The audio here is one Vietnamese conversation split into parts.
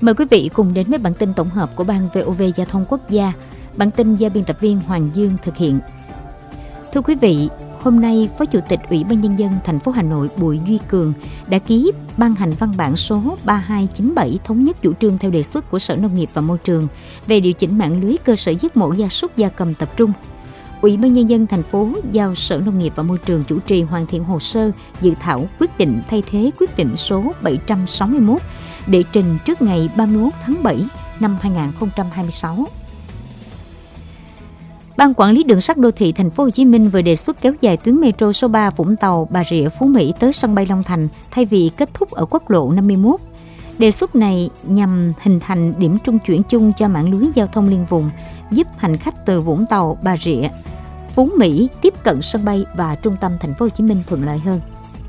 Mời quý vị cùng đến với bản tin tổng hợp của Ban VOV Giao thông Quốc gia. Bản tin do biên tập viên Hoàng Dương thực hiện. Thưa quý vị, hôm nay Phó Chủ tịch Ủy ban Nhân dân thành phố Hà Nội Bùi Duy Cường đã ký ban hành văn bản số 3297 thống nhất chủ trương theo đề xuất của Sở Nông nghiệp và Môi trường về điều chỉnh mạng lưới cơ sở giết mổ gia súc gia cầm tập trung. Ủy ban Nhân dân thành phố giao Sở Nông nghiệp và Môi trường chủ trì hoàn thiện hồ sơ dự thảo quyết định thay thế quyết định số 761 để trình trước ngày 31 tháng 7 năm 2026. Ban Quản lý Đường sắt Đô thị Thành phố Hồ Chí Minh vừa đề xuất kéo dài tuyến metro số 3 Vũng Tàu, Bà Rịa, Phú Mỹ tới sân bay Long Thành thay vì kết thúc ở quốc lộ 51. Đề xuất này nhằm hình thành điểm trung chuyển chung cho mạng lưới giao thông liên vùng, giúp hành khách từ Vũng Tàu, Bà Rịa, Phú Mỹ tiếp cận sân bay và trung tâm Thành phố Hồ Chí Minh thuận lợi hơn.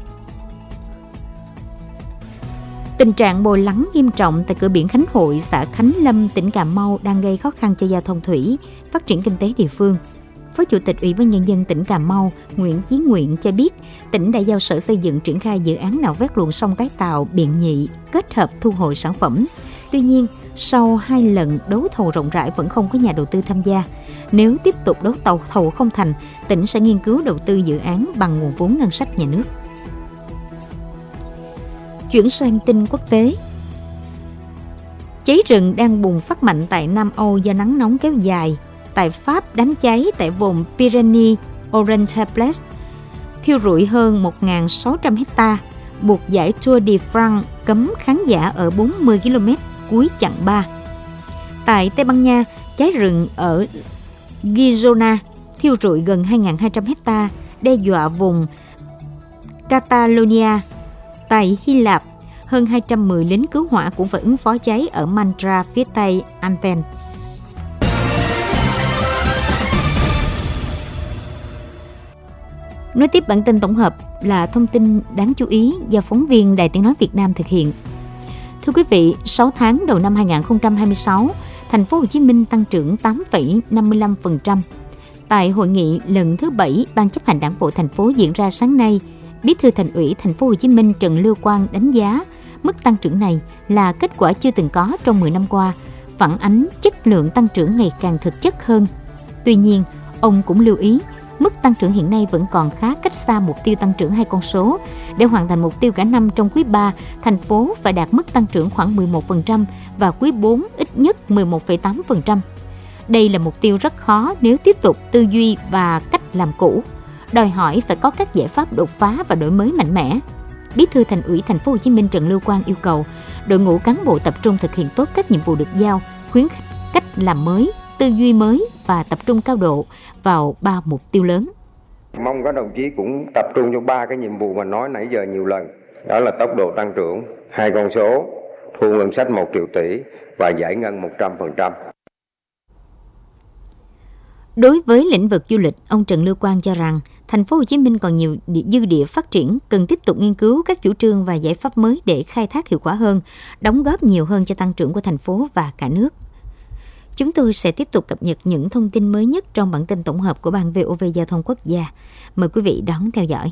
Tình trạng bồi lắng nghiêm trọng tại cửa biển Khánh Hội, xã Khánh Lâm, tỉnh Cà Mau đang gây khó khăn cho giao thông thủy, phát triển kinh tế địa phương. Phó Chủ tịch Ủy ban Nhân dân tỉnh Cà Mau Nguyễn Chí Nguyện cho biết, tỉnh đã giao Sở Xây dựng triển khai dự án nạo vét luồng sông Cái Tàu, Biện Nhị, kết hợp thu hồi sản phẩm. Tuy nhiên, sau 2 lần đấu thầu rộng rãi vẫn không có nhà đầu tư tham gia. Nếu tiếp tục đấu thầu không thành, tỉnh sẽ nghiên cứu đầu tư dự án bằng nguồn vốn ngân sách nhà nước. Chuyển sang tin quốc tế. Cháy rừng đang bùng phát mạnh tại Nam Âu do nắng nóng kéo dài. Tại Pháp, đám cháy tại vùng Pyrénées-Orientales thiêu rụi hơn 1.600 hectare, buộc giải Tour de France cấm khán giả ở 40 km cuối chặng 3. Tại Tây Ban Nha, cháy rừng ở Girona thiêu rụi gần 2.200 hectare, đe dọa vùng Catalonia. Tại Hy Lạp, hơn 210 lính cứu hỏa cũng phải ứng phó cháy ở Mantra phía tây Athens. Nói tiếp bản tin tổng hợp là thông tin đáng chú ý do phóng viên Đài Tiếng nói Việt Nam thực hiện. Thưa quý vị, 6 tháng đầu năm 2026, Thành phố Hồ Chí Minh tăng trưởng 8,55%. Tại hội nghị lần thứ 7 Ban chấp hành Đảng bộ thành phố diễn ra sáng nay, Bí thư Thành ủy Thành phố Hồ Chí Minh Trần Lưu Quang đánh giá mức tăng trưởng này là kết quả chưa từng có trong 10 năm qua, phản ánh chất lượng tăng trưởng ngày càng thực chất hơn. Tuy nhiên, ông cũng lưu ý, mức tăng trưởng hiện nay vẫn còn khá cách xa mục tiêu tăng trưởng 2 con số. Để hoàn thành mục tiêu cả năm trong quý 3, thành phố phải đạt mức tăng trưởng khoảng 11% và quý 4 ít nhất 11,8%. Đây là mục tiêu rất khó nếu tiếp tục tư duy và cách làm cũ, đòi hỏi phải có các giải pháp đột phá và đổi mới mạnh mẽ. Bí thư Thành ủy Thành phố Hồ Chí Minh Trần Lưu Quang yêu cầu đội ngũ cán bộ tập trung thực hiện tốt các nhiệm vụ được giao, khuyến khích cách làm mới, tư duy mới và tập trung cao độ vào 3 mục tiêu lớn. Mong các đồng chí cũng tập trung cho 3 cái nhiệm vụ mà nói nãy giờ nhiều lần. Đó là tốc độ tăng trưởng 2 con số, thu ngân sách 1 triệu tỷ và giải ngân 100%. Đối với lĩnh vực du lịch, ông Trần Lưu Quang cho rằng Thành phố Hồ Chí Minh còn nhiều dư địa phát triển, cần tiếp tục nghiên cứu các chủ trương và giải pháp mới để khai thác hiệu quả hơn, đóng góp nhiều hơn cho tăng trưởng của thành phố và cả nước. Chúng tôi sẽ tiếp tục cập nhật những thông tin mới nhất trong bản tin tổng hợp của Ban VOV Giao thông Quốc gia. Mời quý vị đón theo dõi.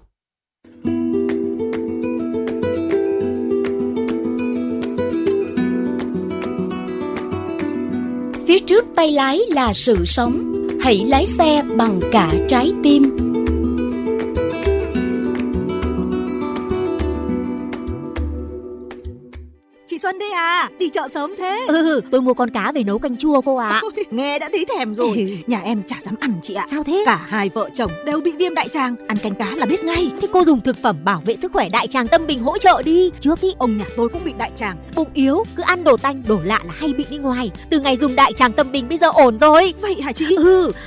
Phía trước tay lái là sự sống, hãy lái xe bằng cả trái tim. Chị Xuân đây à, đi chợ sớm thế? Tôi mua con cá về nấu canh chua cô ạ. Ôi, nghe đã thấy thèm rồi. Nhà em chả dám ăn chị ạ. Sao thế? Cả hai vợ chồng đều bị viêm đại tràng, ăn canh cá là biết ngay. Thế cô dùng thực phẩm bảo vệ sức khỏe đại tràng Tâm Bình hỗ trợ đi. Trước ý ông nhà tôi cũng bị đại tràng. Bụng yếu, cứ ăn đồ tanh, đồ lạ là hay bị đi ngoài. Từ ngày dùng đại tràng Tâm Bình bây giờ ổn rồi. Vậy hả chị?